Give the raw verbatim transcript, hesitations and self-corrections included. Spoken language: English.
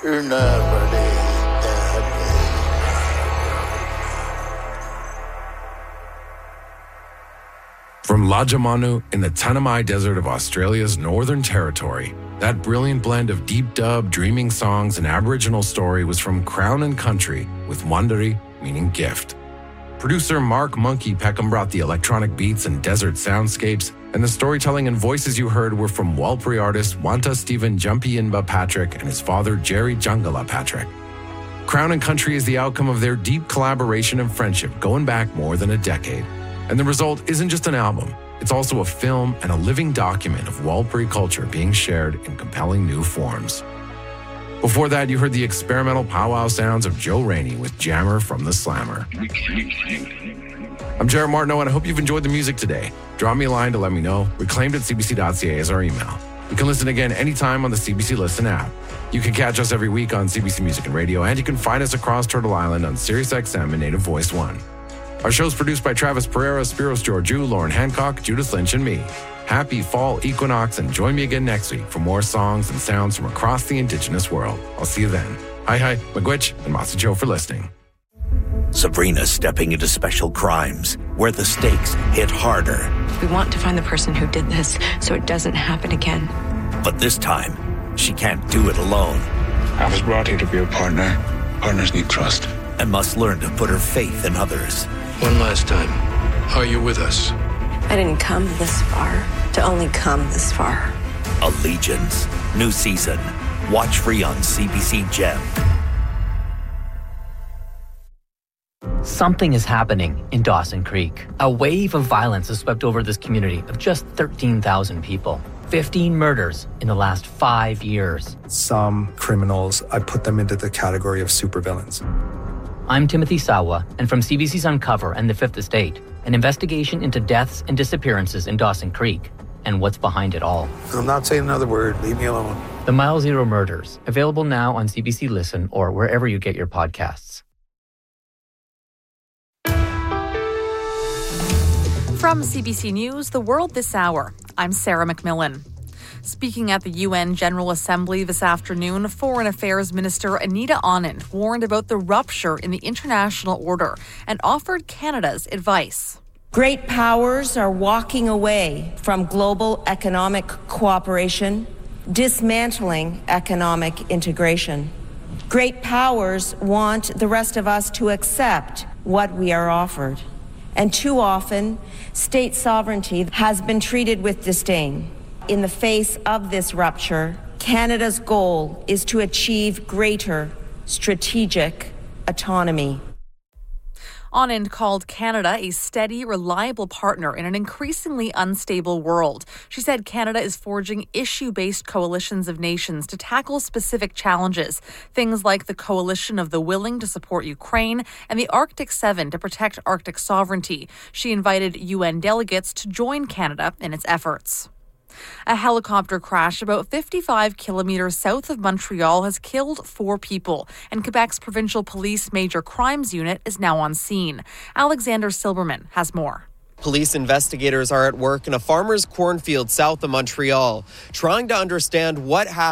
You never did that. From Lajamanu in the Tanami Desert of Australia's Northern Territory, that brilliant blend of deep dub, dreaming songs, and Aboriginal story was from Crown and Country, with Wandari meaning gift. Producer Mark Monkey Peckham brought the electronic beats and desert soundscapes, and the storytelling and voices you heard were from Walpuri artist Wanta Stephen Jumpyinba Patrick and his father Jerry Jungala Patrick. Crown and Country is the outcome of their deep collaboration and friendship going back more than a decade. And the result isn't just an album, it's also a film and a living document of Walpuri culture being shared in compelling new forms. Before that, you heard the experimental powwow sounds of Joe Rainey with Jammer from the Slammer. I'm Jared Martineau, and I hope you've enjoyed the music today. Drop me a line to let me know. Reclaimed at c b c dot c a is our email. You can listen again anytime on the C B C Listen app. You can catch us every week on C B C Music and Radio, and you can find us across Turtle Island on SiriusXM and Native Voice One. Our show's produced by Travis Pereira, Spiros Georgiou, Lauren Hancock, Judith Lynch, and me. Happy fall equinox, and join me again next week for more songs and sounds from across the Indigenous world. I'll see you then. Hi, hi, Miigwech, and Masacho for listening. Sabrina stepping into special crimes, where the stakes hit harder. We want to find the person who did this so it doesn't happen again. But this time, she can't do it alone. I was brought here to be a partner. Partners need trust. And must learn to put her faith in others. One last time, are you with us? I didn't come this far to only come this far. Allegiance. New season. Watch free on C B C Gem. Something is happening in Dawson Creek. A wave of violence has swept over this community of just thirteen thousand people. fifteen murders in the last five years. Some criminals, I put them into the category of supervillains. I'm Timothy Sawa, and from C B C's Uncover and The Fifth Estate, an investigation into deaths and disappearances in Dawson Creek and what's behind it all. I'm not saying another word. Leave me alone. The Mile Zero Murders, available now on C B C Listen or wherever you get your podcasts. From C B C News, The World This Hour, I'm Sarah McMillan. Speaking at the U N General Assembly this afternoon, Foreign Affairs Minister Anita Anand warned about the rupture in the international order and offered Canada's advice. Great powers are walking away from global economic cooperation, dismantling economic integration. Great powers want the rest of us to accept what we are offered. And too often, state sovereignty has been treated with disdain. In the face of this rupture, Canada's goal is to achieve greater strategic autonomy. Anand called Canada a steady, reliable partner in an increasingly unstable world. She said Canada is forging issue-based coalitions of nations to tackle specific challenges, things like the Coalition of the Willing to support Ukraine and the Arctic Seven to protect Arctic sovereignty. She invited U N delegates to join Canada in its efforts. A helicopter crash about fifty-five kilometers south of Montreal has killed four people, and Quebec's provincial police major crimes unit is now on scene. Alexander Silberman has more. Police investigators are at work in a farmer's cornfield south of Montreal, trying to understand what happened.